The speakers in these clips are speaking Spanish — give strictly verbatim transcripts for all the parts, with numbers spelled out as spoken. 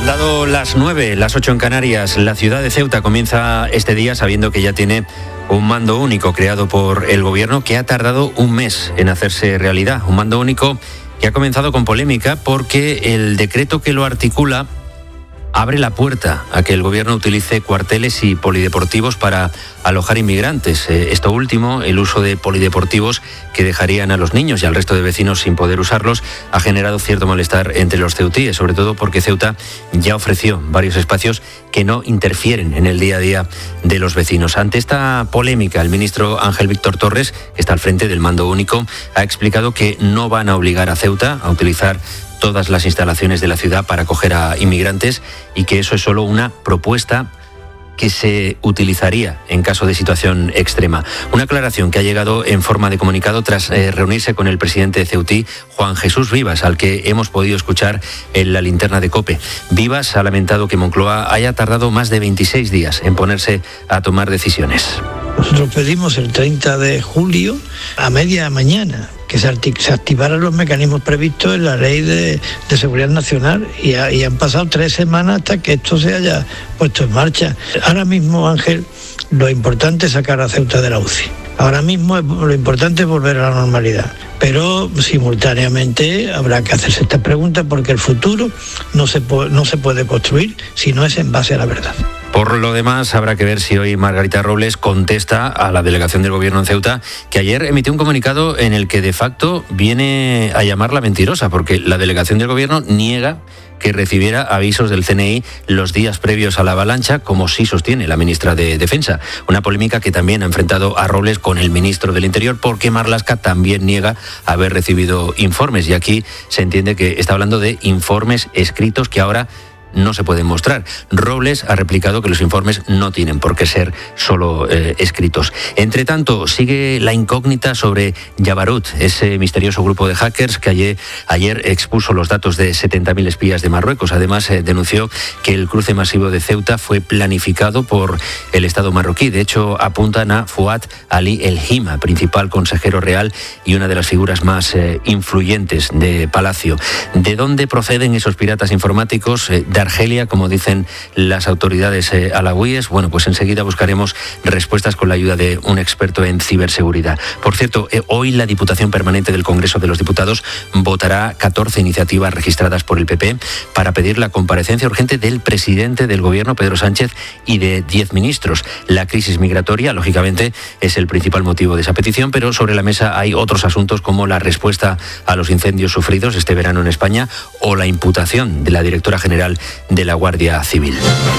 Han dado las nueve, las ocho en Canarias. La ciudad de Ceuta comienza este día sabiendo que ya tiene un mando único creado por el gobierno que ha tardado un mes en hacerse realidad. Un mando único que ha comenzado con polémica porque el decreto que lo articula abre la puerta a que el gobierno utilice cuarteles y polideportivos para alojar inmigrantes. Eh, esto último, el uso de polideportivos que dejarían a los niños y al resto de vecinos sin poder usarlos, ha generado cierto malestar entre los ceutíes, sobre todo porque Ceuta ya ofreció varios espacios que no interfieren en el día a día de los vecinos. Ante esta polémica, el ministro Ángel Víctor Torres, que está al frente del mando único, ha explicado que no van a obligar a Ceuta a utilizar todas las instalaciones de la ciudad para acoger a inmigrantes y que eso es solo una propuesta que se utilizaría en caso de situación extrema. Una aclaración que ha llegado en forma de comunicado tras eh, reunirse con el presidente de Ceutí, Juan Jesús Vivas, al que hemos podido escuchar en la linterna de COPE. Vivas ha lamentado que Moncloa haya tardado más de veintiséis días en ponerse a tomar decisiones. Nosotros pedimos el treinta de julio a media mañana que se, artic- se activaran los mecanismos previstos en la Ley de, de Seguridad Nacional y, ha, y han pasado tres semanas hasta que esto se haya puesto en marcha. Ahora mismo, Ángel, lo importante es sacar a Ceuta de la U C I. Ahora mismo lo importante es volver a la normalidad, pero simultáneamente habrá que hacerse esta pregunta porque el futuro no se, po- no se puede construir si no es en base a la verdad. Por lo demás, habrá que ver si hoy Margarita Robles contesta a la delegación del gobierno en Ceuta, que ayer emitió un comunicado en el que de facto viene a llamarla mentirosa, porque la delegación del gobierno niega que recibiera avisos del C N I los días previos a la avalancha, como sí sostiene la ministra de Defensa. Una polémica que también ha enfrentado a Robles con el ministro del Interior, porque Marlaska también niega haber recibido informes. Y aquí se entiende que está hablando de informes escritos que ahora no se pueden mostrar. Robles ha replicado que los informes no tienen por qué ser solo eh, escritos. Entre tanto, sigue la incógnita sobre Jabarut, ese misterioso grupo de hackers que ayer, ayer expuso los datos de setenta mil espías de Marruecos. Además, eh, denunció que el cruce masivo de Ceuta fue planificado por el Estado marroquí. De hecho, apuntan a Fouad Ali El Hima, principal consejero real y una de las figuras más eh, influyentes de Palacio. ¿De dónde proceden esos piratas informáticos? Eh, de Argelia, como dicen las autoridades eh, alawíes. Bueno, pues enseguida buscaremos respuestas con la ayuda de un experto en ciberseguridad. Por cierto, eh, hoy la Diputación Permanente del Congreso de los Diputados votará catorce iniciativas registradas por el P P para pedir la comparecencia urgente del presidente del Gobierno, Pedro Sánchez, y de diez ministros. La crisis migratoria, lógicamente, es el principal motivo de esa petición, pero sobre la mesa hay otros asuntos como la respuesta a los incendios sufridos este verano en España o la imputación de la directora general de la Guardia Civil.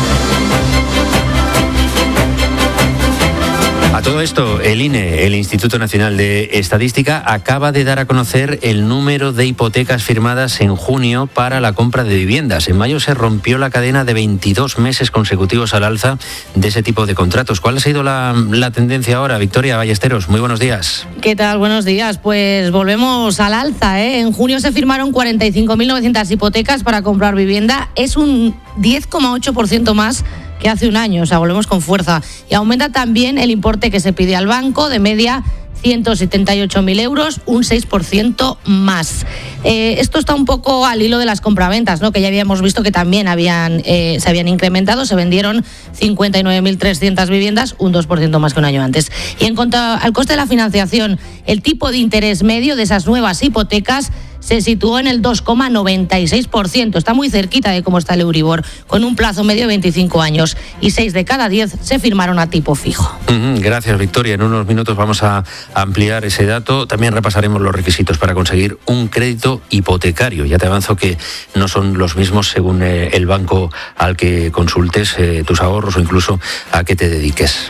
A todo esto, el I N E, el Instituto Nacional de Estadística, acaba de dar a conocer el número de hipotecas firmadas en junio para la compra de viviendas. En mayo se rompió la cadena de veintidós meses consecutivos al alza de ese tipo de contratos. ¿Cuál ha sido la, la tendencia ahora? Victoria Ballesteros, muy buenos días. ¿Qué tal? Buenos días. Pues volvemos al alza, ¿eh? En junio se firmaron cuarenta y cinco mil novecientas hipotecas para comprar vivienda. Es un diez coma ocho por ciento más que hace un año, o sea, volvemos con fuerza. Y aumenta también el importe que se pide al banco, de media ciento setenta y ocho mil euros, un seis por ciento más. Eh, esto está un poco al hilo de las compraventas, ¿no? Que ya habíamos visto que también habían eh, se habían incrementado, se vendieron cincuenta y nueve mil trescientas viviendas, un dos por ciento más que un año antes. Y en cuanto al coste de la financiación, el tipo de interés medio de esas nuevas hipotecas se situó en el dos coma noventa y seis por ciento. Está muy cerquita de cómo está el Euribor, con un plazo medio de veinticinco años. Y seis de cada diez se firmaron a tipo fijo. Uh-huh. Gracias, Victoria. En unos minutos vamos a ampliar ese dato. También repasaremos los requisitos para conseguir un crédito hipotecario. Ya te avanzo que no son los mismos según eh, el banco al que consultes eh, tus ahorros o incluso a qué te dediques.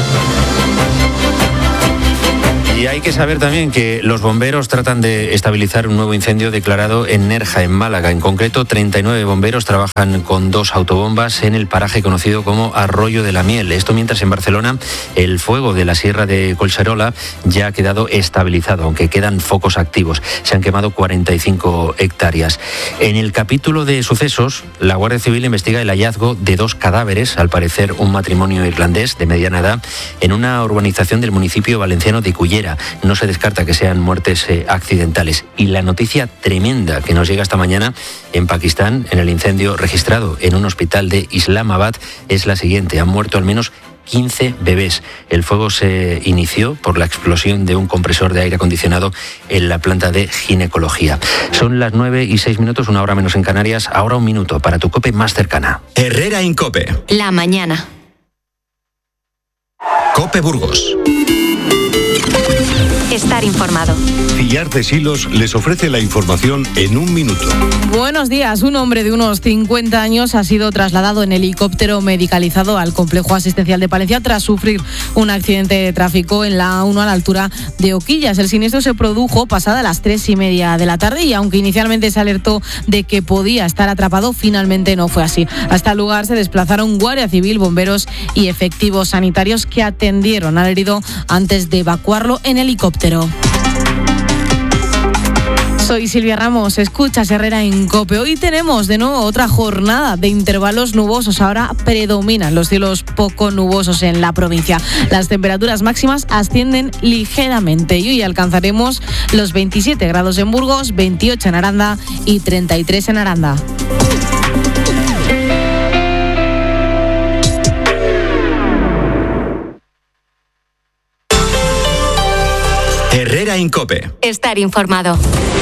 Y hay que saber también que los bomberos tratan de estabilizar un nuevo incendio declarado en Nerja, en Málaga. En concreto, treinta y nueve bomberos trabajan con dos autobombas en el paraje conocido como Arroyo de la Miel. Esto mientras en Barcelona el fuego de la sierra de Collserola ya ha quedado estabilizado, aunque quedan focos activos. Se han quemado cuarenta y cinco hectáreas. En el capítulo de sucesos, la Guardia Civil investiga el hallazgo de dos cadáveres, al parecer un matrimonio irlandés de mediana edad, en una urbanización del municipio valenciano de Cullera. día. No se descarta que sean muertes eh, accidentales. Y la noticia tremenda que nos llega esta mañana en Pakistán, en el incendio registrado en un hospital de Islamabad, es la siguiente. Han muerto al menos quince bebés. El fuego se inició por la explosión de un compresor de aire acondicionado en la planta de ginecología. Son las nueve y seis minutos, una hora menos en Canarias. Ahora un minuto para tu COPE más cercana. Herrera Incope. La mañana. COPE Burgos. Estar informado. Cillar de Silos les ofrece la información en un minuto. Buenos días. Un hombre de unos cincuenta años ha sido trasladado en helicóptero medicalizado al complejo asistencial de Palencia tras sufrir un accidente de tráfico en la A uno a la altura de Oquillas. El siniestro se produjo pasada las tres y media de la tarde y aunque inicialmente se alertó de que podía estar atrapado, finalmente no fue así. Hasta el lugar se desplazaron Guardia Civil, bomberos y efectivos sanitarios que atendieron al herido antes de evacuarlo en helicóptero. Soy Silvia Ramos, escuchas Herrera en COPE. Hoy tenemos de nuevo otra jornada de intervalos nubosos. Ahora predominan los cielos poco nubosos en la provincia. Las temperaturas máximas ascienden ligeramente y hoy alcanzaremos los veintisiete grados en Burgos, veintiocho en Aranda y treinta y tres en Aranda. Herrera Incope. Estar informado.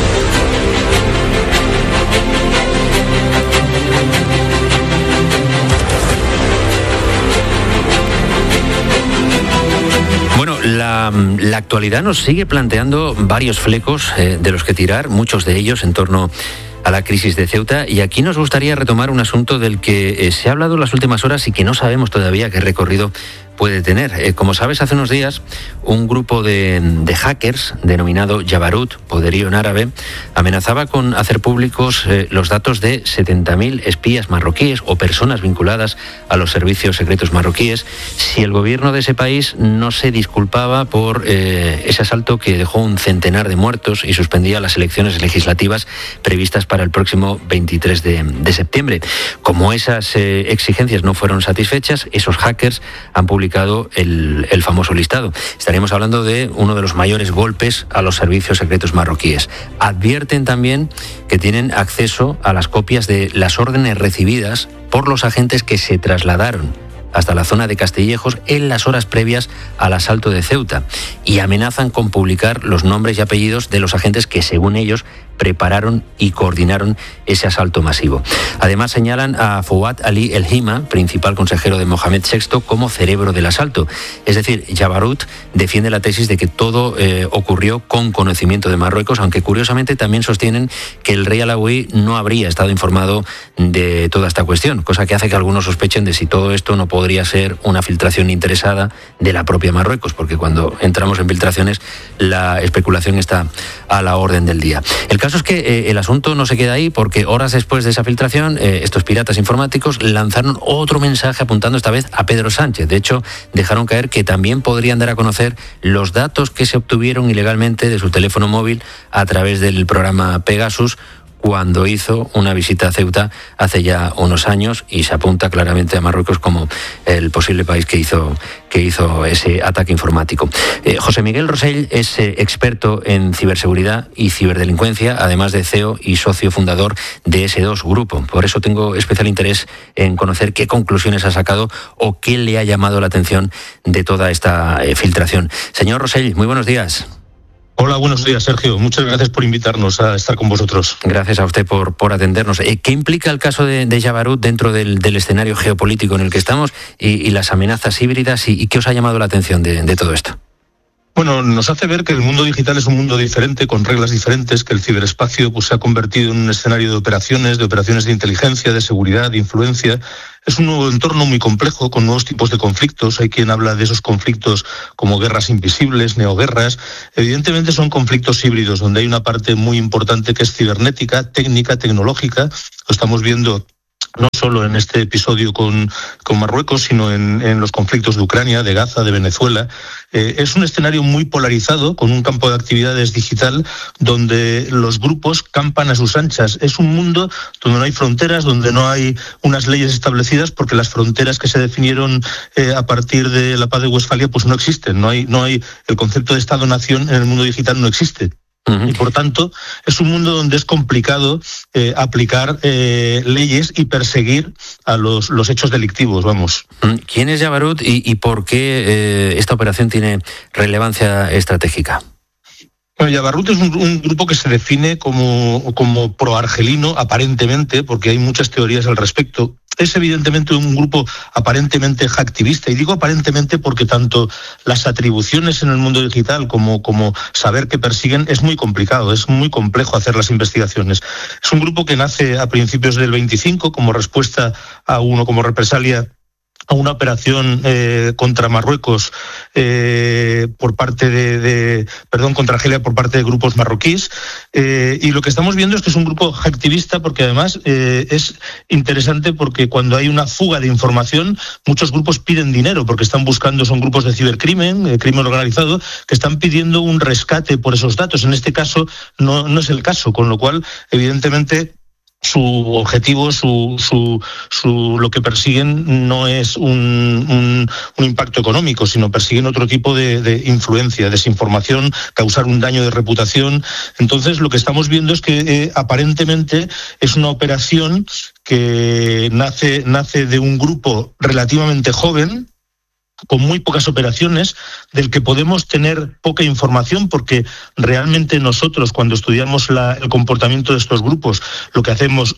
Bueno, la, la actualidad nos sigue planteando varios flecos eh, de los que tirar, muchos de ellos en torno a la crisis de Ceuta, y aquí nos gustaría retomar un asunto del que eh, se ha hablado en las últimas horas y que no sabemos todavía qué recorrido puede tener. Eh, como sabes, hace unos días un grupo de, de hackers denominado Jabarut, poderío en árabe, amenazaba con hacer públicos eh, los datos de setenta mil espías marroquíes o personas vinculadas a los servicios secretos marroquíes si el gobierno de ese país no se disculpaba por eh, ese asalto que dejó un centenar de muertos y suspendía las elecciones legislativas previstas para el próximo veintitrés de septiembre. Como esas eh, exigencias no fueron satisfechas, esos hackers han publicado el, el famoso listado. Estaríamos hablando de uno de los mayores golpes a los servicios secretos marroquíes. Advierten también que tienen acceso a las copias de las órdenes recibidas por los agentes que se trasladaron hasta la zona de Castillejos en las horas previas al asalto de Ceuta y amenazan con publicar los nombres y apellidos de los agentes que, según ellos, prepararon y coordinaron ese asalto masivo. Además, señalan a Fouad Ali El Hima, principal consejero de Mohamed sexto, como cerebro del asalto. Es decir, Jabarut defiende la tesis de que todo eh, ocurrió con conocimiento de Marruecos, aunque curiosamente también sostienen que el rey alauí no habría estado informado de toda esta cuestión, cosa que hace que algunos sospechen de si todo esto no podría ser una filtración interesada de la propia Marruecos, porque cuando entramos en filtraciones la especulación está a la orden del día. El caso es que eh, el asunto no se queda ahí, porque horas después de esa filtración, eh, estos piratas informáticos lanzaron otro mensaje apuntando esta vez a Pedro Sánchez. De hecho, dejaron caer que también podrían dar a conocer los datos que se obtuvieron ilegalmente de su teléfono móvil a través del programa Pegasus, cuando hizo una visita a Ceuta hace ya unos años, y se apunta claramente a Marruecos como el posible país que hizo, que hizo ese ataque informático. Eh, José Miguel Rosell es eh, experto en ciberseguridad y ciberdelincuencia, además de C E O y socio fundador de ese dos Grupo. Por eso tengo especial interés en conocer qué conclusiones ha sacado o qué le ha llamado la atención de toda esta eh, filtración. Señor Rosell, muy buenos días. Hola, buenos días, Sergio. Muchas gracias por invitarnos a estar con vosotros. Gracias a usted por, por atendernos. ¿Qué implica el caso de, de Jabarut dentro del, del escenario geopolítico en el que estamos y, y las amenazas híbridas? Y, y qué os ha llamado la atención de, de todo esto? Bueno, nos hace ver que el mundo digital es un mundo diferente, con reglas diferentes, que el ciberespacio pues, se ha convertido en un escenario de operaciones, de operaciones de inteligencia, de seguridad, de influencia. Es un nuevo entorno muy complejo, con nuevos tipos de conflictos. Hay quien habla de esos conflictos como guerras invisibles, neoguerras. Evidentemente son conflictos híbridos, donde hay una parte muy importante que es cibernética, técnica, tecnológica. Lo estamos viendo no solo en este episodio con, con Marruecos, sino en, en los conflictos de Ucrania, de Gaza, de Venezuela. Eh, es un escenario muy polarizado, con un campo de actividades digital donde los grupos campan a sus anchas. Es un mundo donde no hay fronteras, donde no hay unas leyes establecidas, porque las fronteras que se definieron eh, a partir de la Paz de Westfalia pues no existen. No hay, no hay, el concepto de Estado-nación en el mundo digital no existe. Uh-huh. Y por tanto, es un mundo donde es complicado eh, aplicar eh, leyes y perseguir a los, los hechos delictivos, vamos. ¿Quién es Jabarut y, y por qué eh, esta operación tiene relevancia estratégica? Bueno, Jabarut es un, un grupo que se define como, como pro-argelino, aparentemente, porque hay muchas teorías al respecto. Es evidentemente un grupo aparentemente hacktivista, y digo aparentemente porque tanto las atribuciones en el mundo digital como, como saber qué persiguen es muy complicado, es muy complejo hacer las investigaciones. Es un grupo que nace a principios del veinticinco como respuesta a uno, como represalia a una operación eh, contra Marruecos eh, por parte de, de, perdón, contra Argelia por parte de grupos marroquíes. Eh, y lo que estamos viendo es que es un grupo hacktivista, porque además eh, es interesante porque cuando hay una fuga de información, muchos grupos piden dinero porque están buscando, son grupos de cibercrimen, eh, crimen organizado, que están pidiendo un rescate por esos datos. En este caso no, no es el caso, con lo cual, evidentemente, su objetivo, su, su, su, lo que persiguen no es un, un, un impacto económico, sino persiguen otro tipo de, de influencia, desinformación, causar un daño de reputación. Entonces, lo que estamos viendo es que eh, aparentemente es una operación que nace, nace de un grupo relativamente joven, con muy pocas operaciones, del que podemos tener poca información, porque realmente nosotros, cuando estudiamos la, el comportamiento de estos grupos, lo que hacemos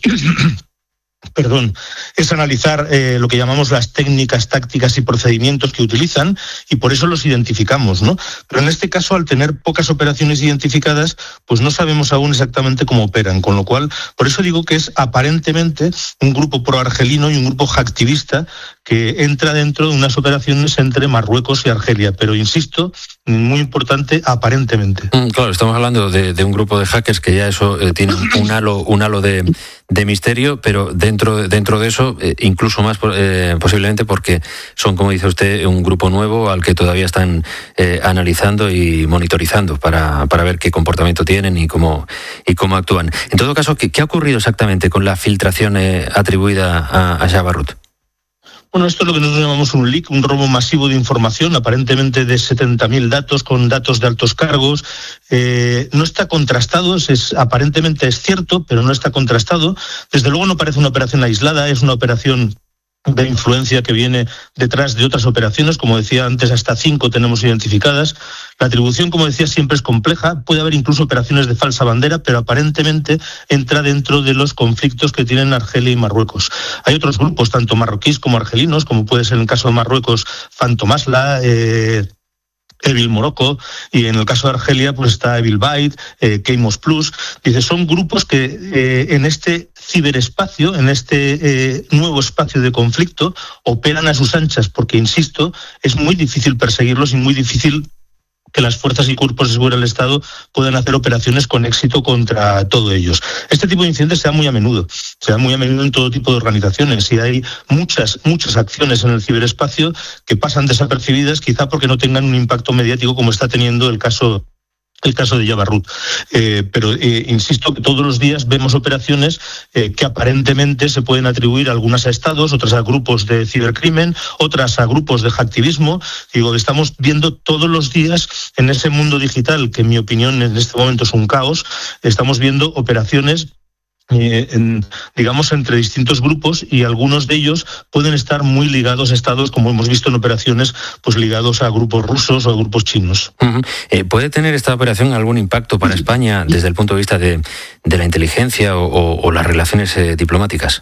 perdón, es analizar eh, lo que llamamos las técnicas, tácticas y procedimientos que utilizan, y por eso los identificamos, ¿no? Pero en este caso, al tener pocas operaciones identificadas, pues no sabemos aún exactamente cómo operan, con lo cual, por eso digo que es aparentemente un grupo pro-argelino y un grupo hacktivista que entra dentro de unas operaciones entre Marruecos y Argelia, pero insisto, muy importante, aparentemente. Mm, claro, estamos hablando de, de un grupo de hackers que ya eso eh, tiene un halo, un halo de, de misterio, pero dentro, dentro de eso, eh, incluso más eh, posiblemente porque son, como dice usted, un grupo nuevo al que todavía están eh, analizando y monitorizando para, para ver qué comportamiento tienen y cómo, y cómo actúan. En todo caso, ¿qué, qué ha ocurrido exactamente con la filtración eh, atribuida a, a Jabarut? Bueno, esto es lo que nosotros llamamos un leak, un robo masivo de información, aparentemente de setenta mil datos, con datos de altos cargos. Eh, no está contrastado, es, aparentemente es cierto, pero no está contrastado. Desde luego no parece una operación aislada, es una operación de influencia que viene detrás de otras operaciones. Como decía antes, hasta cinco tenemos identificadas. La atribución, como decía, siempre es compleja. Puede haber incluso operaciones de falsa bandera, pero aparentemente entra dentro de los conflictos que tienen Argelia y Marruecos. Hay otros grupos, tanto marroquíes como argelinos, como puede ser en el caso de Marruecos, Fantomasla, eh, Evil Morocco, y en el caso de Argelia pues está Evil Byte, eh, Keimos Plus. Dice, son grupos que eh, en este ciberespacio, en este eh, nuevo espacio de conflicto, operan a sus anchas, porque, insisto, es muy difícil perseguirlos y muy difícil que las fuerzas y cuerpos de seguridad del Estado puedan hacer operaciones con éxito contra todos ellos. Este tipo de incidentes se da muy a menudo, se da muy a menudo en todo tipo de organizaciones, y hay muchas, muchas acciones en el ciberespacio que pasan desapercibidas, quizá porque no tengan un impacto mediático como está teniendo el caso el caso de Jabarut. Eh, pero eh, insisto que todos los días vemos operaciones eh, que aparentemente se pueden atribuir algunas a estados, otras a grupos de cibercrimen, otras a grupos de hacktivismo. Digo, estamos viendo todos los días en ese mundo digital, que en mi opinión en este momento es un caos, estamos viendo operaciones Eh, en, digamos, entre distintos grupos, y algunos de ellos pueden estar muy ligados a estados, como hemos visto en operaciones pues ligados a grupos rusos o a grupos chinos. Uh-huh. Eh, ¿Puede tener esta operación algún impacto para España desde el punto de vista de, de la inteligencia o, o, o las relaciones eh, diplomáticas?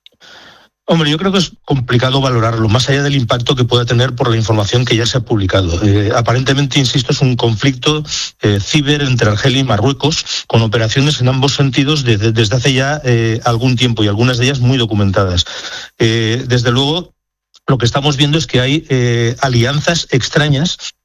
Hombre, yo creo que es complicado valorarlo, más allá del impacto que pueda tener por la información que ya se ha publicado. Eh, aparentemente, insisto, es un conflicto eh, ciber entre Argelia y Marruecos, con operaciones en ambos sentidos desde, desde hace ya eh, algún tiempo, y algunas de ellas muy documentadas. Eh, desde luego, lo que estamos viendo es que hay eh, alianzas extrañas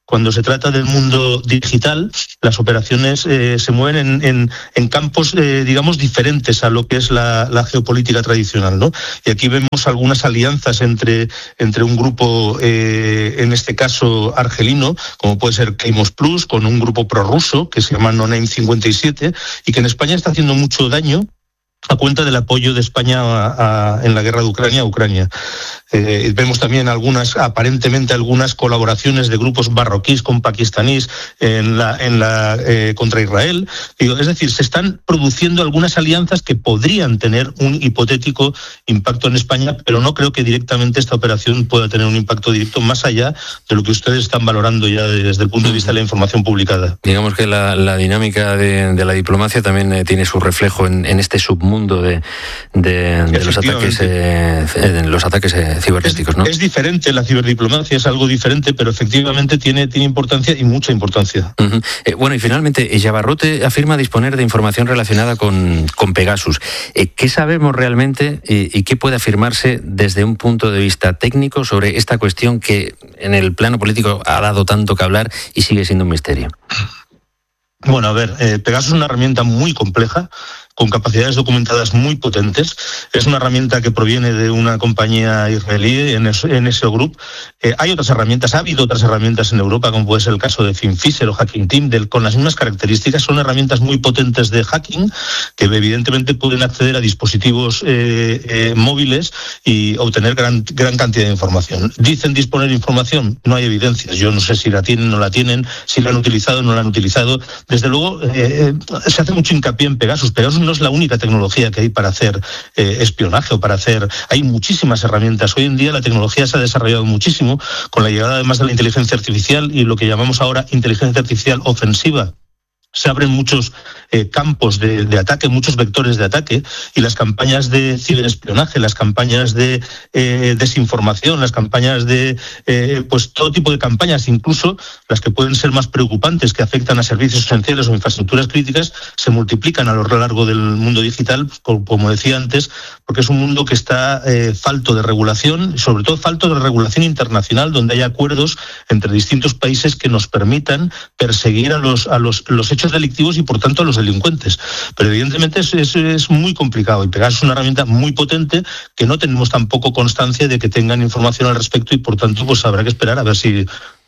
cuando se trata del mundo digital, las operaciones eh, se mueven en, en, en campos, eh, digamos, diferentes a lo que es la, la geopolítica tradicional, ¿no? Y aquí vemos algunas alianzas entre, entre un grupo, eh, en este caso argelino, como puede ser Keimos Plus, con un grupo prorruso que se llama No Name cincuenta y siete, y que en España está haciendo mucho daño a cuenta del apoyo de España a, a, en la guerra de Ucrania a Ucrania. Eh, vemos también algunas, aparentemente algunas colaboraciones de grupos marroquíes con pakistaníes en la, en la, eh, contra Israel. Es decir, se están produciendo algunas alianzas que podrían tener un hipotético impacto en España, pero no creo que directamente esta operación pueda tener un impacto directo más allá de lo que ustedes están valorando ya desde el punto de vista de la información publicada. Digamos que la, la dinámica de, de la diplomacia también eh, tiene su reflejo en, en este submundo de, de, de los ataques, eh, de los ataques eh, cibernéticos, ¿no? Es, es diferente, la ciberdiplomacia es algo diferente, pero efectivamente tiene, tiene importancia y mucha importancia. Uh-huh. Eh, bueno, y finalmente, Yabarrote afirma disponer de información relacionada con, con Pegasus. Eh, ¿Qué sabemos realmente y, y qué puede afirmarse desde un punto de vista técnico sobre esta cuestión que en el plano político ha dado tanto que hablar y sigue siendo un misterio? Bueno, a ver, eh, Pegasus es una herramienta muy compleja, con capacidades documentadas muy potentes. Es una herramienta que proviene de una compañía israelí, en ese Group. Eh, hay otras herramientas, ha habido otras herramientas en Europa, como puede ser el caso de Finfisher o Hacking Team, del, con las mismas características. Son herramientas muy potentes de hacking, que evidentemente pueden acceder a dispositivos eh, eh, móviles y obtener gran, gran cantidad de información. Dicen disponer de información, no hay evidencias. Yo no sé si la tienen o no la tienen, si la han utilizado o no la han utilizado. Desde luego, eh, se hace mucho hincapié en Pegasus. Pegasus no es la única tecnología que hay para hacer eh, espionaje o para hacer... Hay muchísimas herramientas. Hoy en día la tecnología se ha desarrollado muchísimo con la llegada además de la inteligencia artificial y lo que llamamos ahora inteligencia artificial ofensiva. Se abren muchos eh, campos de, de ataque, muchos vectores de ataque, y las campañas de ciberespionaje, las campañas de eh, desinformación, las campañas de eh, pues todo tipo de campañas, incluso las que pueden ser más preocupantes, que afectan a servicios esenciales o infraestructuras críticas, se multiplican a lo largo del mundo digital, como decía antes, porque es un mundo que está eh, falto de regulación, sobre todo falto de regulación internacional, donde hay acuerdos entre distintos países que nos permitan perseguir a los a los, los hechos delictivos y por tanto a los delincuentes. Pero evidentemente es, es, es muy complicado, y Pegasus es una herramienta muy potente que no tenemos tampoco constancia de que tengan información al respecto, y por tanto pues habrá que esperar a ver si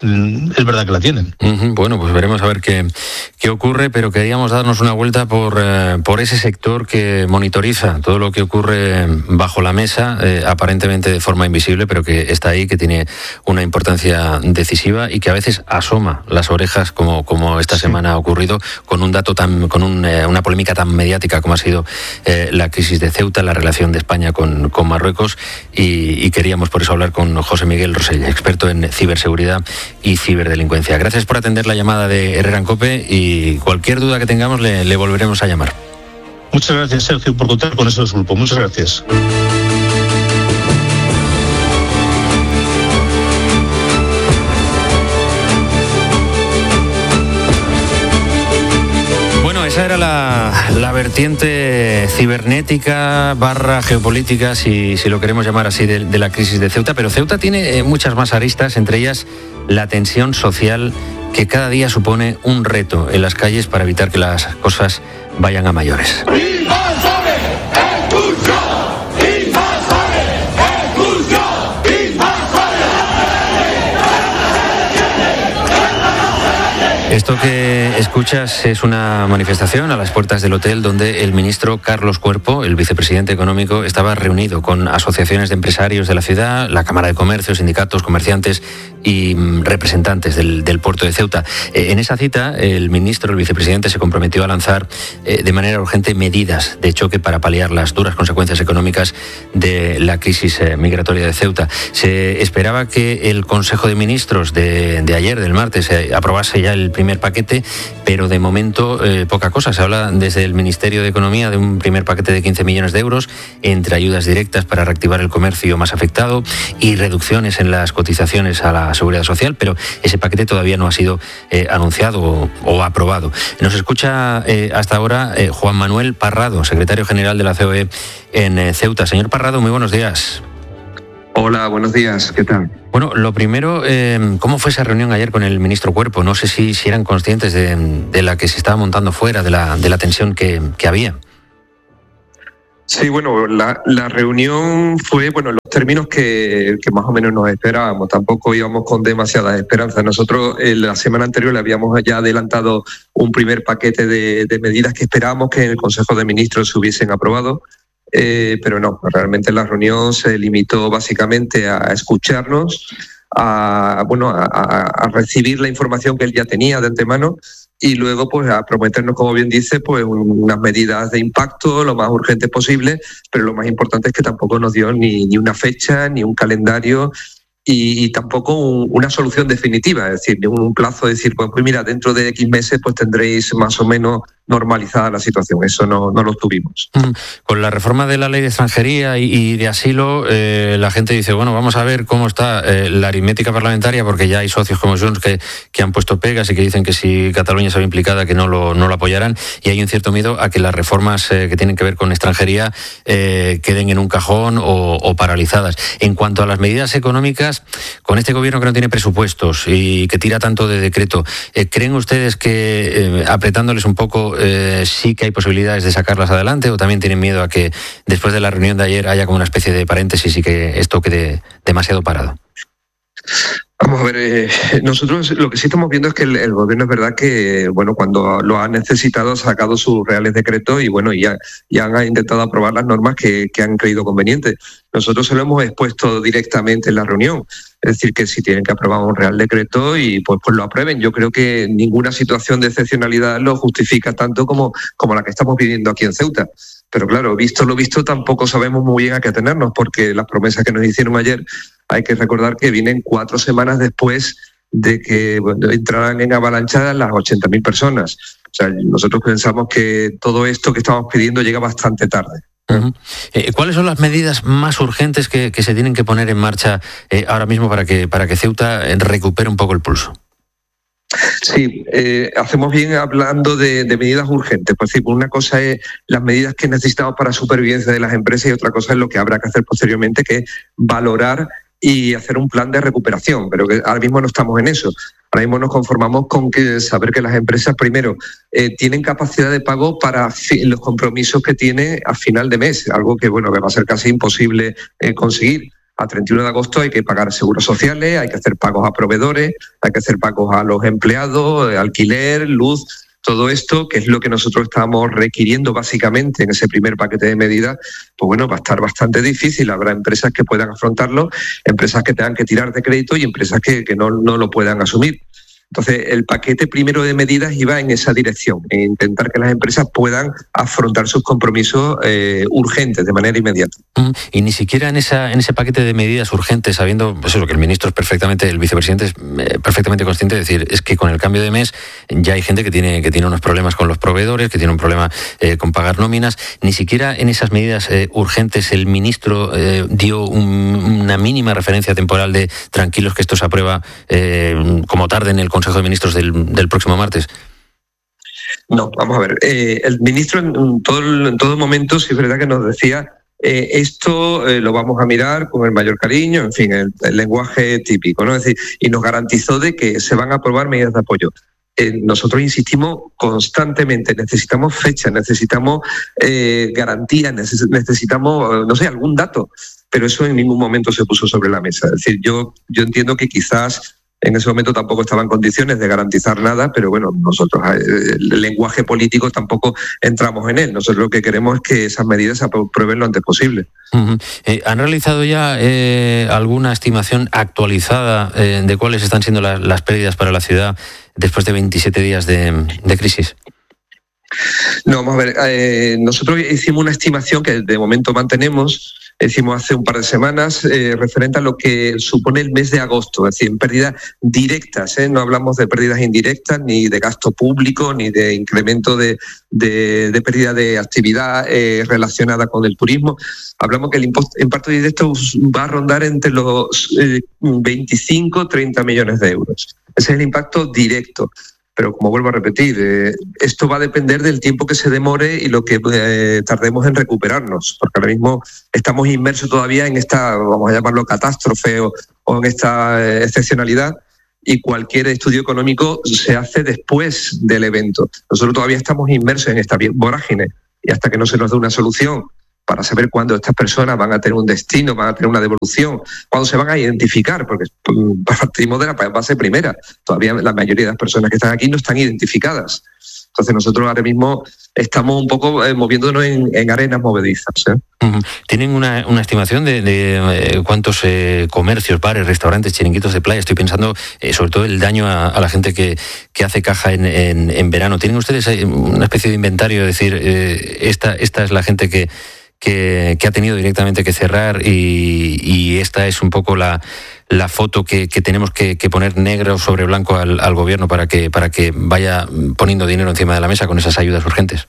es verdad que la tienen. Uh-huh. Bueno, pues veremos a ver qué, qué ocurre, pero queríamos darnos una vuelta por, eh, por ese sector que monitoriza todo lo que ocurre bajo la mesa, eh, aparentemente de forma invisible, pero que está ahí, que tiene una importancia decisiva y que a veces asoma las orejas, como, como esta sí. semana ha ocurrido, con un dato tan, con un, eh, una polémica tan mediática como ha sido eh, la crisis de Ceuta, la relación de España con, con Marruecos, y, y queríamos por eso hablar con José Miguel Rosell, experto en ciberseguridad y ciberdelincuencia. Gracias por atender la llamada de Herrera en COPE, y cualquier duda que tengamos le, le volveremos a llamar. Muchas gracias, Sergio, por contar con esos grupos. Muchas gracias. Esa era la, la vertiente cibernética barra geopolítica, si, si lo queremos llamar así, de, de la crisis de Ceuta. Pero Ceuta tiene eh, muchas más aristas, entre ellas la tensión social, que cada día supone un reto en las calles para evitar que las cosas vayan a mayores. Esto que escuchas es una manifestación a las puertas del hotel donde el ministro Carlos Cuerpo, el vicepresidente económico, estaba reunido con asociaciones de empresarios de la ciudad, la Cámara de Comercio, sindicatos, comerciantes y representantes del, del puerto de Ceuta. Eh, en esa cita, el ministro, el vicepresidente, se comprometió a lanzar eh, de manera urgente medidas de choque para paliar las duras consecuencias económicas de la crisis eh, migratoria de Ceuta. Se esperaba que el Consejo de Ministros de, de ayer, del martes, eh, aprobase ya el primer paquete, pero de momento eh, poca cosa. Se habla desde el Ministerio de Economía de un primer paquete de quince millones de euros entre ayudas directas para reactivar el comercio más afectado y reducciones en las cotizaciones a la Seguridad Social, pero ese paquete todavía no ha sido eh, anunciado o, o aprobado. Nos escucha eh, hasta ahora eh, Juan Manuel Parrado, secretario general de la C O E en eh, Ceuta. Señor Parrado, muy buenos días. Hola, buenos días. ¿Qué tal? Bueno, lo primero, eh, ¿cómo fue esa reunión ayer con el ministro Cuerpo? No sé si, si eran conscientes de, de la que se estaba montando fuera, de la, de la tensión que, que había. Sí, bueno, la, la reunión fue, bueno, los términos que, que más o menos nos esperábamos. Tampoco íbamos con demasiadas esperanzas. Nosotros eh, la semana anterior le habíamos ya adelantado un primer paquete de, de medidas que esperábamos que en el Consejo de Ministros se hubiesen aprobado, eh, pero no, realmente la reunión se limitó básicamente a escucharnos, a, bueno, a, a recibir la información que él ya tenía de antemano, y luego pues a prometernos, como bien dice, pues unas medidas de impacto lo más urgentes posible, pero lo más importante es que tampoco nos dio ni, ni una fecha, ni un calendario y, y tampoco un, una solución definitiva, es decir, ni un plazo de decir, pues, pues mira, dentro de X meses pues tendréis más o menos normalizada la situación. Eso no, no lo tuvimos. Con la reforma de la ley de extranjería y, y de asilo, eh, la gente dice, bueno, vamos a ver cómo está eh, la aritmética parlamentaria, porque ya hay socios como Junts que, que han puesto pegas y que dicen que si Cataluña se ve implicada que no lo, no lo apoyarán, y hay un cierto miedo a que las reformas eh, que tienen que ver con extranjería eh, queden en un cajón o, o paralizadas. En cuanto a las medidas económicas, con este gobierno que no tiene presupuestos y que tira tanto de decreto, eh, ¿creen ustedes que eh, apretándoles un poco Eh, sí que hay posibilidades de sacarlas adelante, o también tienen miedo a que después de la reunión de ayer haya como una especie de paréntesis y que esto quede demasiado parado? Vamos a ver, eh, nosotros lo que sí estamos viendo es que el, el gobierno es verdad que, bueno, cuando lo ha necesitado ha sacado sus reales decretos y, bueno, ya, ya han intentado aprobar las normas que, que han creído convenientes. Nosotros se lo hemos expuesto directamente en la reunión. Es decir, que si tienen que aprobar un real decreto y pues, pues lo aprueben. Yo creo que ninguna situación de excepcionalidad lo justifica tanto como, como la que estamos viviendo aquí en Ceuta. Pero claro, visto lo visto, tampoco sabemos muy bien a qué atenernos, porque las promesas que nos hicieron ayer, hay que recordar que vienen cuatro semanas después de que bueno, entraran en avalanchadas las ochenta mil personas. O sea, nosotros pensamos que todo esto que estamos pidiendo llega bastante tarde. Uh-huh. Eh, ¿Cuáles son las medidas más urgentes que, que se tienen que poner en marcha eh, ahora mismo para que, para que Ceuta recupere un poco el pulso? Sí, eh, hacemos bien hablando de, de medidas urgentes. Pues sí, una cosa es las medidas que necesitamos para supervivencia de las empresas y otra cosa es lo que habrá que hacer posteriormente, que es valorar y hacer un plan de recuperación, pero que ahora mismo no estamos en eso. Ahora mismo nos conformamos con que saber que las empresas, primero, eh, tienen capacidad de pago para fi- los compromisos que tienen a final de mes, algo que, bueno, que va a ser casi imposible eh, conseguir. A treinta y uno de agosto hay que pagar seguros sociales, hay que hacer pagos a proveedores, hay que hacer pagos a los empleados, alquiler, luz. Todo esto, que es lo que nosotros estamos requiriendo básicamente en ese primer paquete de medidas, pues bueno, va a estar bastante difícil. Habrá empresas que puedan afrontarlo, empresas que tengan que tirar de crédito y empresas que, que no, no lo puedan asumir. Entonces, el paquete primero de medidas iba en esa dirección, en intentar que las empresas puedan afrontar sus compromisos eh, urgentes de manera inmediata. Y ni siquiera en esa en ese paquete de medidas urgentes, sabiendo pues eso, que el ministro es perfectamente, el vicepresidente es eh, perfectamente consciente de decir, es que con el cambio de mes ya hay gente que tiene que tiene unos problemas con los proveedores, que tiene un problema eh, con pagar nóminas. Ni siquiera en esas medidas eh, urgentes el ministro eh, dio un, una mínima referencia temporal de tranquilos que esto se aprueba eh, como tarde en el Consejo de Ministros del, del próximo martes. No, vamos a ver. Eh, el ministro en todo, en todo momento sí es verdad que nos decía eh, esto eh, lo vamos a mirar con el mayor cariño, en fin, el, el lenguaje típico, ¿no? Es decir, y nos garantizó de que se van a aprobar medidas de apoyo. Eh, nosotros insistimos constantemente, necesitamos fechas, necesitamos eh, garantías, neces- necesitamos, no sé, algún dato, pero eso en ningún momento se puso sobre la mesa. Es decir, yo, yo entiendo que quizás en ese momento tampoco estaba en condiciones de garantizar nada, pero bueno, nosotros el lenguaje político tampoco entramos en él. Nosotros lo que queremos es que esas medidas se aprueben lo antes posible. Uh-huh. Eh, ¿Han realizado ya eh, alguna estimación actualizada eh, de cuáles están siendo la, las pérdidas para la ciudad después de veintisiete días de, de crisis? No, vamos a ver, eh, nosotros hicimos una estimación que de momento mantenemos, hicimos hace un par de semanas, eh, referente a lo que supone el mes de agosto, es decir, en pérdidas directas, ¿eh? No hablamos de pérdidas indirectas, ni de gasto público, ni de incremento de, de, de pérdida de actividad eh, relacionada con el turismo. Hablamos que el impacto directo va a rondar entre los eh, veinticinco, treinta millones de euros. Ese es el impacto directo. Pero como vuelvo a repetir, eh, esto va a depender del tiempo que se demore y lo que eh, tardemos en recuperarnos, porque ahora mismo estamos inmersos todavía en esta, vamos a llamarlo catástrofe o, o en esta excepcionalidad, y cualquier estudio económico se hace después del evento. Nosotros todavía estamos inmersos en esta vorágine y hasta que no se nos dé una solución para saber cuándo estas personas van a tener un destino, van a tener una devolución, cuándo se van a identificar, porque partimos de la base primera. Todavía la mayoría de las personas que están aquí no están identificadas. Entonces nosotros ahora mismo estamos un poco eh, moviéndonos en, en arenas movedizas. ¿eh? Uh-huh. ¿Tienen una, una estimación de, de eh, cuántos eh, comercios, bares, restaurantes, chiringuitos de playa? Estoy pensando eh, sobre todo el daño a, a la gente que, que hace caja en, en, en verano. ¿Tienen ustedes una especie de inventario? Es decir, eh, esta, esta es la gente que... Que, que ha tenido directamente que cerrar y, y esta es un poco la, la foto que, que tenemos que, que poner negro sobre blanco al, al gobierno para que, para que vaya poniendo dinero encima de la mesa con esas ayudas urgentes.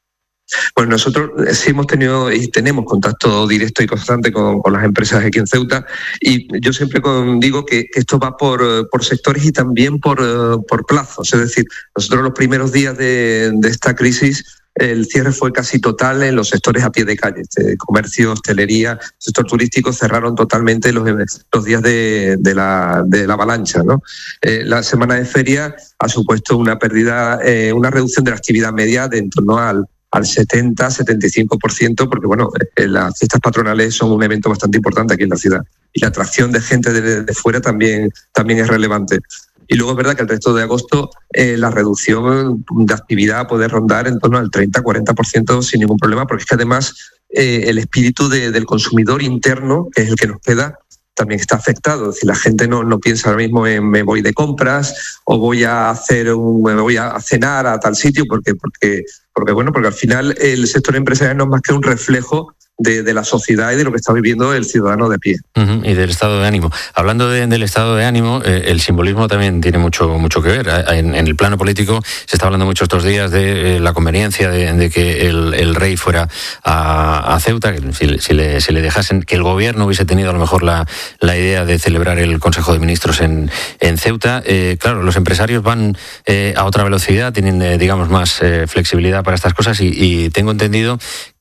Pues nosotros sí hemos tenido y tenemos contacto directo y constante con, con las empresas aquí en Ceuta, y yo siempre con, digo que, que esto va por, por sectores y también por, por plazos. Es decir, nosotros los primeros días de, de esta crisis, el cierre fue casi total en los sectores a pie de calle. Este, comercio, hostelería, sector turístico cerraron totalmente los, los días de, de, la, de la avalancha, ¿no? Eh, la semana de feria ha supuesto una pérdida, eh, una reducción de la actividad media de en torno al, al setenta a setenta y cinco por ciento, porque bueno, eh, las fiestas patronales son un evento bastante importante aquí en la ciudad y la atracción de gente de, de fuera también, también es relevante. Y luego es verdad que el resto de agosto eh, la reducción de actividad puede rondar en torno al treinta a cuarenta por ciento sin ningún problema, porque es que además eh, el espíritu de, del consumidor interno, que es el que nos queda, también está afectado. Es decir, la gente no, no piensa ahora mismo en me voy de compras o voy a hacer un, me voy a cenar a tal sitio, porque, porque, porque, bueno, porque al final el sector empresarial no es más que un reflejo De, de la sociedad y de lo que está viviendo el ciudadano de pie. Uh-huh, y del estado de ánimo. Hablando de, del estado de ánimo, eh, el simbolismo también tiene mucho mucho que ver. En, en el plano político se está hablando mucho estos días de eh, la conveniencia de, de que el, el rey fuera a, a Ceuta, que si, si, le, si le dejasen, que el gobierno hubiese tenido a lo mejor la, la idea de celebrar el Consejo de Ministros en, en Ceuta. Eh, claro, los empresarios van eh, a otra velocidad, tienen, eh, digamos, más eh, flexibilidad para estas cosas y, y tengo entendido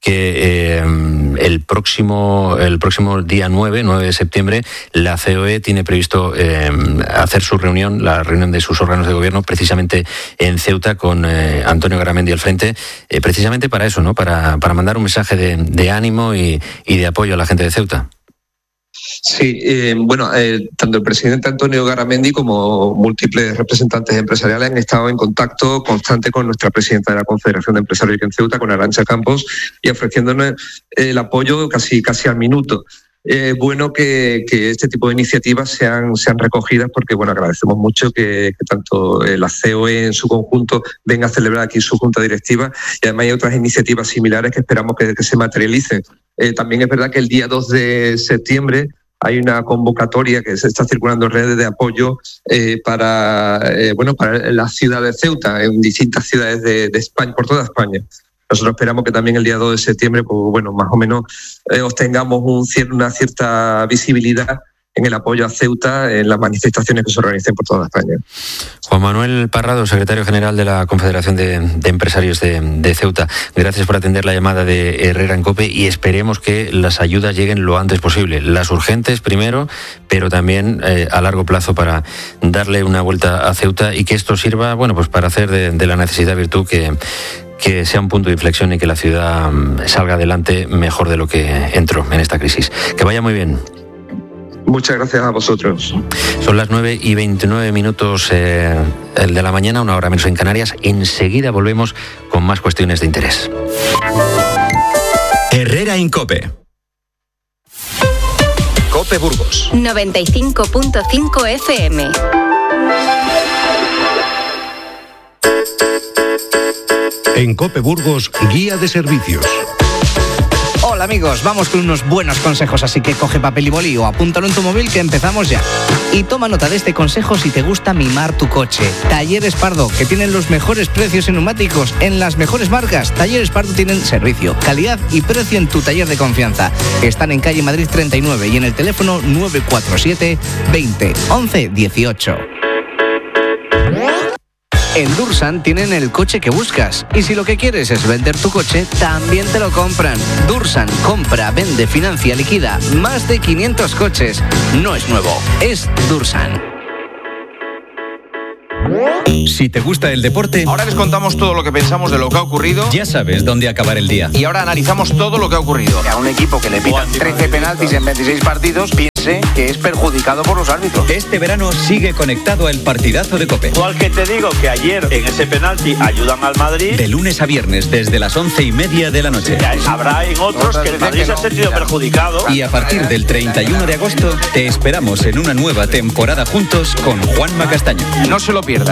que eh, el próximo el próximo día nueve de septiembre la C O E tiene previsto eh, hacer su reunión, la reunión de sus órganos de gobierno precisamente en Ceuta con eh, Antonio Garamendi al frente, eh, precisamente para eso, ¿no? Para, para mandar un mensaje de, de ánimo y, y de apoyo a la gente de Ceuta. Sí, eh, bueno, eh, tanto el presidente Antonio Garamendi como múltiples representantes empresariales han estado en contacto constante con nuestra presidenta de la Confederación de Empresarios en Ceuta, con Arantxa Campos, y ofreciéndonos el apoyo casi, casi al minuto. Es eh, bueno que, que este tipo de iniciativas sean, sean recogidas porque, bueno, agradecemos mucho que, que tanto la C O E en su conjunto venga a celebrar aquí su junta directiva, y además hay otras iniciativas similares que esperamos que, que se materialicen. Eh, también es verdad que el día dos de septiembre hay una convocatoria que se está circulando en redes de apoyo eh, para, eh, bueno, para la ciudad de Ceuta, en distintas ciudades de, de España, por toda España. Nosotros esperamos que también el día dos de septiembre, pues bueno, más o menos eh, obtengamos un, una cierta visibilidad en el apoyo a Ceuta en las manifestaciones que se organicen por toda España. Juan Manuel Parrado, secretario general de la Confederación de, de Empresarios de, de Ceuta, gracias por atender la llamada de Herrera en COPE y esperemos que las ayudas lleguen lo antes posible. Las urgentes primero, pero también eh, a largo plazo para darle una vuelta a Ceuta y que esto sirva, bueno, pues para hacer de, de la necesidad virtud que que sea un punto de inflexión y que la ciudad salga adelante mejor de lo que entró en esta crisis. Que vaya muy bien. Muchas gracias a vosotros. Son las nueve y veintinueve minutos eh, el de la mañana, una hora menos en Canarias. Enseguida volvemos con más cuestiones de interés. Herrera en COPE. COPE Burgos. noventa y cinco punto cinco F M. En COPE Burgos, guía de servicios. Hola amigos, vamos con unos buenos consejos, así que coge papel y boli o apúntalo en tu móvil que empezamos ya. Y toma nota de este consejo si te gusta mimar tu coche. Talleres Pardo, que tienen los mejores precios en neumáticos en las mejores marcas. Talleres Pardo tienen servicio, calidad y precio en tu taller de confianza. Están en calle Madrid treinta y nueve y en el teléfono nueve cuatro siete, veinte, once, dieciocho. En Dursan tienen el coche que buscas. Y si lo que quieres es vender tu coche, también te lo compran. Dursan compra, vende, financia, liquida más de quinientos coches. No es nuevo, es Dursan. Si te gusta el deporte, ahora les contamos todo lo que pensamos de lo que ha ocurrido. Ya sabes dónde acabar el día. Y ahora analizamos todo lo que ha ocurrido. A un equipo que le pitan trece penaltis en veintiséis partidos, piense que es perjudicado por los árbitros. Este verano sigue conectado al partidazo de COPE. Igual que te digo que ayer en ese penalti ayudan al Madrid. De lunes a viernes desde las once y media de la noche. Habrá en otros que el Madrid se ha sentido perjudicado. Y a partir del treinta y uno de agosto te esperamos en una nueva temporada juntos con Juanma Castaño. No se lo pierdan.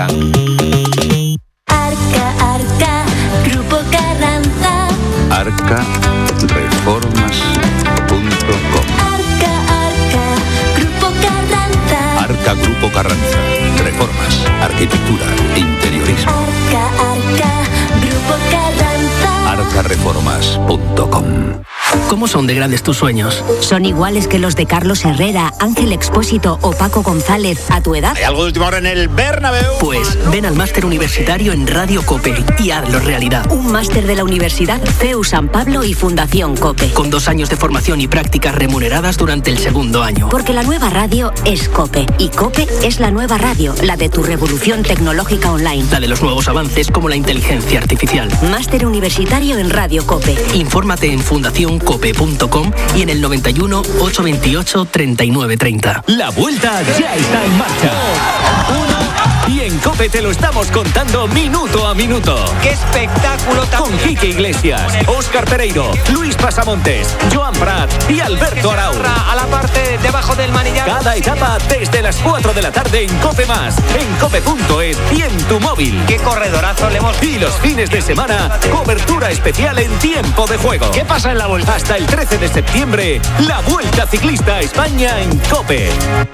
Arca, Arca, Grupo Carranza. arca reformas punto com. Arca, Arca, Grupo Carranza. Arca Grupo Carranza. Reformas, arquitectura, interiorismo. Arca, Arca, Grupo Carranza. arca reformas punto com. ¿Cómo son de grandes tus sueños? ¿Son iguales que los de Carlos Herrera, Ángel Expósito o Paco González a tu edad? ¿Hay algo de última hora en el Bernabéu? Pues ven al máster universitario en Radio COPE y hazlo realidad. Un máster de la Universidad C E U San Pablo y Fundación COPE. Con dos años de formación y prácticas remuneradas durante el segundo año. Porque la nueva radio es COPE y COPE es la nueva radio, la de tu revolución tecnológica online. La de los nuevos avances como la inteligencia artificial. Máster universitario en Radio COPE. Infórmate en fundación cope punto com y en el noventa y uno, ochocientos veintiocho, treinta y nueve treinta. La vuelta ya está en marcha. Uno, y en COPE te lo estamos contando minuto a minuto. ¡Qué espectáculo tan Con Quique Iglesias, Óscar Pereiro, Luis Pasamontes, Joan Prat y Alberto Arau. A la parte debajo del manillar. Cada etapa desde las cuatro de la tarde en COPE Más, en cope punto es y en tu móvil. ¡Qué corredorazo le hemos... Y los fines de semana, cobertura especial en tiempo de juego. ¿Qué pasa en la vuelta? Hasta el trece de septiembre, la Vuelta Ciclista a España en COPE.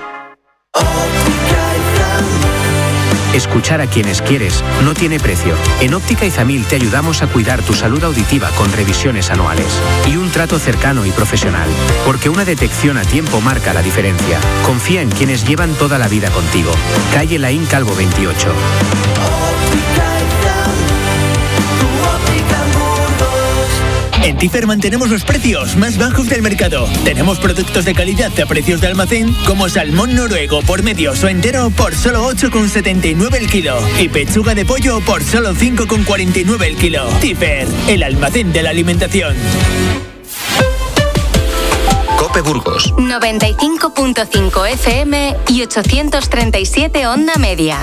Escuchar a quienes quieres no tiene precio. En Óptica Izamil te ayudamos a cuidar tu salud auditiva con revisiones anuales y un trato cercano y profesional. Porque una detección a tiempo marca la diferencia. Confía en quienes llevan toda la vida contigo. Calle Laín Calvo veintiocho. En Tifer mantenemos los precios más bajos del mercado. Tenemos productos de calidad a precios de almacén, como salmón noruego por medios o entero por solo ocho con setenta y nueve el kilo y pechuga de pollo por solo cinco con cuarenta y nueve el kilo. Tifer, el almacén de la alimentación. COPE Burgos noventa y cinco punto cinco F M y ochocientos treinta y siete onda media.